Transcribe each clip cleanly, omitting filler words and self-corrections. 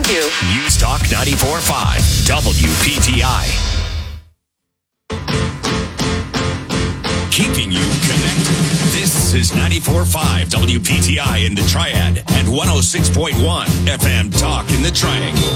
Thank you. News Talk 94.5 WPTI. Keeping you connected. This is 94.5 WPTI in the Triad and 106.1 FM Talk in the Triangle.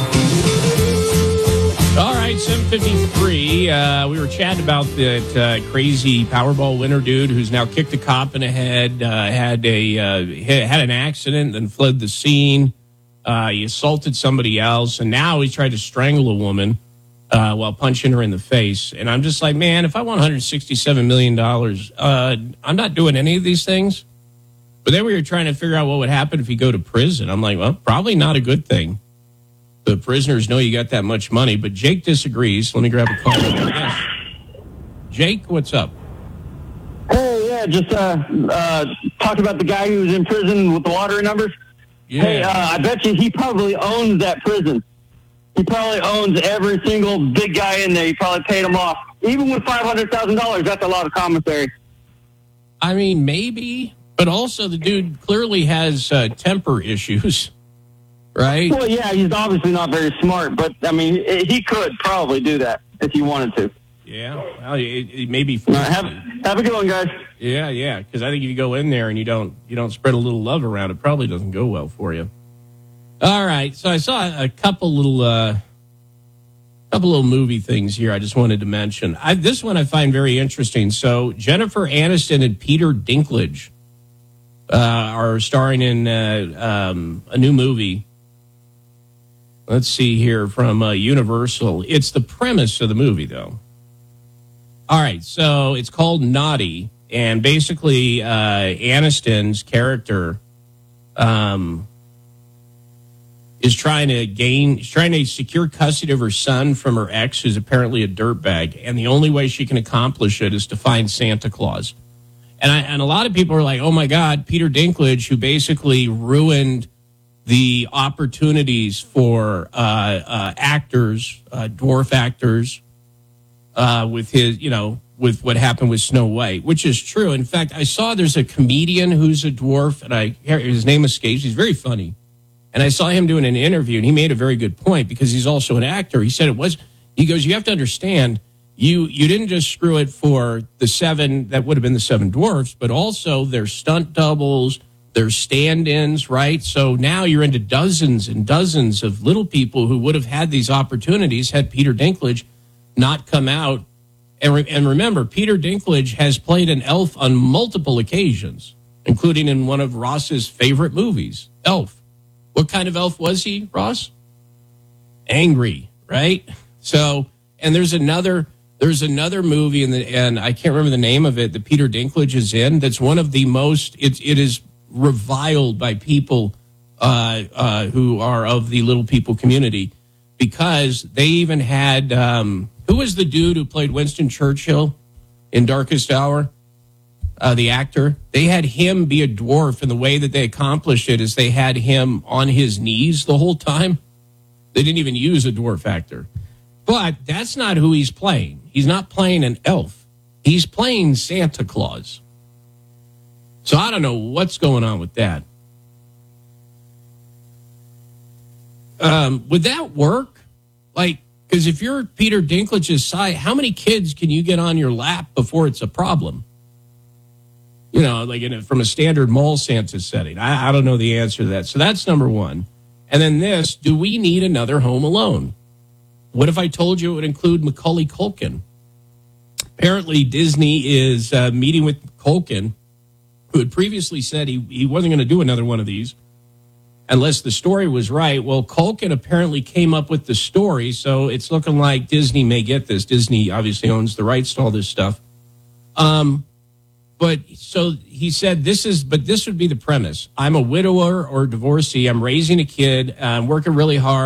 All right, 7:53. We were chatting about that crazy Powerball winner dude who's now kicked a cop in the head, had an accident, then fled the scene. He assaulted somebody else, and now he tried to strangle a woman while punching her in the face. And I'm just like, man, if I won $167 million, I'm not doing any of these things. But then we were trying to figure out what would happen if you go to prison. I'm like, well, probably not a good thing. The prisoners know you got that much money, but Jake disagrees. Let me grab a call. Yes. Jake, what's up? Hey, yeah, just talk about the guy who was in prison with the lottery numbers. Yeah. Hey, I bet you he probably owns that prison. He probably owns every single big guy in there. He probably paid them off. Even with $500,000, that's a lot of commissary. I mean, maybe, but also the dude clearly has temper issues. Right? Well, yeah, he's obviously not very smart, but, I mean, he could probably do that if he wanted to. Yeah, well, it may be. Have a good one, guys. Yeah, because I think if you go in there and you don't spread a little love around, it probably doesn't go well for you. All right, so I saw a couple little movie things here I just wanted to mention. This one I find very interesting. So Jennifer Aniston and Peter Dinklage are starring in a new movie. Let's see here from Universal. It's the premise of the movie, though. All right, so it's called Naughty, and basically Aniston's character is trying to secure custody of her son from her ex, who's apparently a dirtbag, and the only way she can accomplish it is to find Santa Claus. And a lot of people are like, oh, my God, Peter Dinklage, who basically ruined the opportunities for actors, dwarf actors, with his, with what happened with Snow White, which is true. In fact, I saw there's a comedian who's a dwarf, and his name escapes. He's very funny. And I saw him doing an interview, and he made a very good point because he's also an actor. He said he goes, you have to understand, you didn't just screw it for the seven, that would have been the seven dwarfs, but also their stunt doubles, their stand-ins, right? So now you're into dozens and dozens of little people who would have had these opportunities had Peter Dinklage not come out. And remember, Peter Dinklage has played an elf on multiple occasions, including in one of Ross's favorite movies, Elf. What kind of elf was he, Ross? Angry, right? So, and there's another movie and I can't remember the name of it that Peter Dinklage is in. That's one of the most. It is reviled by people who are of the little people community because they even had who was the dude who played Winston Churchill in Darkest Hour? The actor. They had him be a dwarf, and the way that they accomplished it is they had him on his knees the whole time. They didn't even use a dwarf actor. But that's not who he's playing. He's not playing an elf. He's playing Santa Claus. So I don't know what's going on with that. Would that work? Because if you're Peter Dinklage's side, how many kids can you get on your lap before it's a problem? From a standard mall Santa setting. I don't know the answer to that. So that's number one. And then this, do we need another Home Alone? What if I told you it would include Macaulay Culkin? Apparently Disney is meeting with Culkin, who had previously said he wasn't going to do another one of these unless the story was right. Well, Culkin apparently came up with the story, so it's looking like Disney may get this. Disney obviously owns the rights to all this stuff. But so he said, this would be the premise. I'm a widower or divorcee. I'm raising a kid. I'm working really hard.